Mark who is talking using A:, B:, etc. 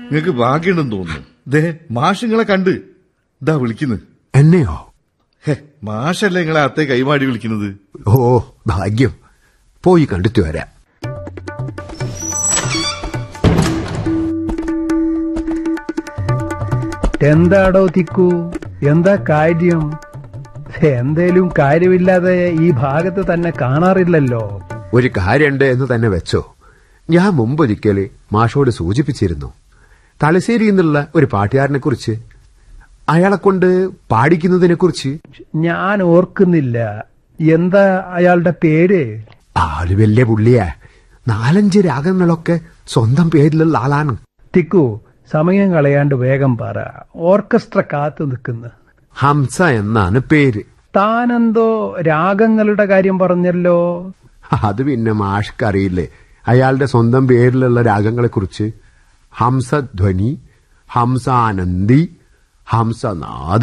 A: നിങ്ങക്ക് ഭാഗ്യമുണ്ടെന്ന് തോന്നുന്നു. ദേ മാഷിങ്ങളെ കണ്ട് ഇതാ വിളിക്കുന്നു.
B: എന്നെയോ?
A: മാഷല്ലേ നിങ്ങളെ അത്തെ കൈമാടി വിളിക്കുന്നത്.
B: ഓ ഭാഗ്യം. പോയി കണ്ടിട്ട് വരാം.
C: എന്താടോ തിക്കു, എന്താ കാര്യം? എന്തേലും കാര്യമില്ലാതെ ഈ ഭാഗത്ത് തന്നെ കാണാറില്ലല്ലോ.
B: ഒരു കാര്യമുണ്ട് എന്ന് തന്നെ വെച്ചോ. ഞാൻ മുമ്പൊരിക്കല് മാഷോട് സൂചിപ്പിച്ചിരുന്നു, തലശ്ശേരിയിൽ നിന്നുള്ള ഒരു പാട്ടുകാരനെ കുറിച്ച്, അയാളെ കൊണ്ട് പാടിക്കുന്നതിനെ കുറിച്ച്.
C: ഞാൻ ഓർക്കുന്നില്ല. എന്താ അയാളുടെ പേര്?
B: ആള് വലിയ പുള്ളിയാ. 4-5 രാഗങ്ങളൊക്കെ സ്വന്തം പേരിലുള്ള ആളാണ്.
C: തിക്കു, സമയം കളയാണ്ട് വേഗം പറ. ഓർക്കസ്ട്ര കാത്തു നിൽക്കുന്നു.
B: ഹംസ എന്നാണ് പേര്.
C: താനെന്തോ രാഗങ്ങളുടെ കാര്യം പറഞ്ഞല്ലോ.
B: അത് പിന്നെ മാഷ്ക്കറിയില്ലേ അയാളുടെ സ്വന്തം പേരിലുള്ള രാഗങ്ങളെ കുറിച്ച്? ഹംസധ്വനി, ഹംസാനന്ദി, ഹംസനാദ.